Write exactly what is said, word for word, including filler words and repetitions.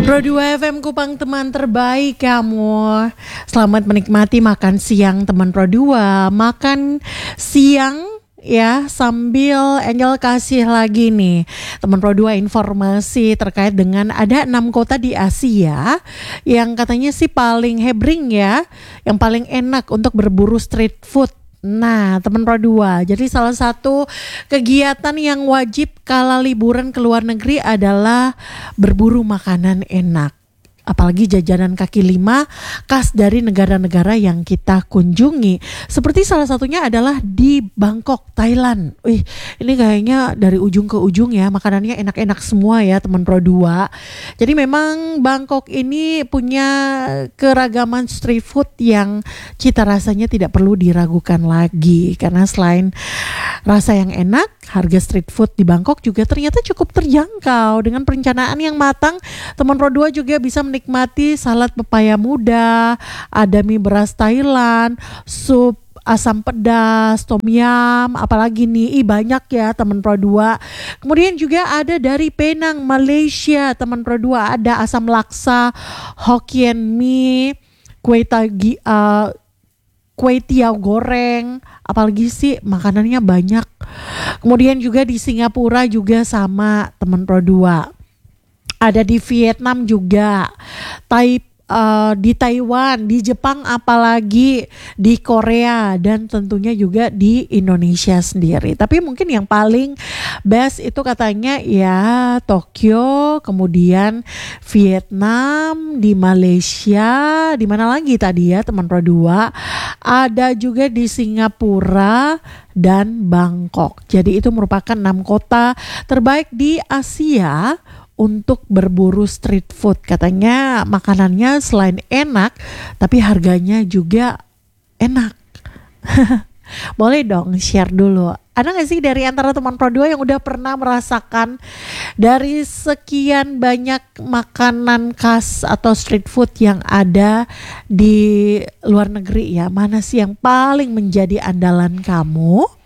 Pro dua F M Kupang, teman terbaik kamu. Selamat menikmati makan siang teman Pro dua. Makan siang ya sambil Angel kasih lagi nih teman Pro dua informasi terkait dengan ada enam kota di Asia yang katanya sih paling hebring ya, yang paling enak untuk berburu street food. Nah, teman Pro dua, jadi salah satu kegiatan yang wajib kala liburan ke luar negeri adalah berburu makanan enak. Apalagi jajanan kaki lima khas dari negara-negara yang kita kunjungi. Seperti salah satunya adalah di Bangkok, Thailand. Wih, ini kayaknya dari ujung ke ujung ya, makanannya enak-enak semua ya teman Pro dua. Jadi memang Bangkok ini punya keragaman street food yang cita rasanya tidak perlu diragukan lagi. Karena selain rasa yang enak, harga street food di Bangkok juga ternyata cukup terjangkau. Dengan perencanaan yang matang, teman Pro dua juga bisa menikmati salad pepaya muda, ada mie beras Thailand, sup asam pedas, tom yum, apalagi nih, ih banyak ya teman Pro dua. Kemudian juga ada dari Penang, Malaysia, teman Pro dua, ada asam laksa, Hokkien mie, kue tagi, uh, kue tiao goreng, apalagi sih makanannya banyak. Kemudian juga di Singapura juga sama teman Pro dua. Ada di Vietnam juga, Tai, uh, di Taiwan, di Jepang, apalagi di Korea, dan tentunya juga di Indonesia sendiri. Tapi mungkin yang paling best itu katanya ya Tokyo, kemudian Vietnam, di Malaysia, di mana lagi tadi ya teman Pro dua, ada juga di Singapura dan Bangkok. Jadi itu merupakan enam kota terbaik di Asia untuk berburu street food. Katanya makanannya selain enak, tapi harganya juga enak. Boleh dong share dulu. Ada gak sih dari antara teman Pro dua yang udah pernah merasakan dari sekian banyak makanan khas atau street food yang ada di luar negeri ya, mana sih yang paling menjadi andalan kamu?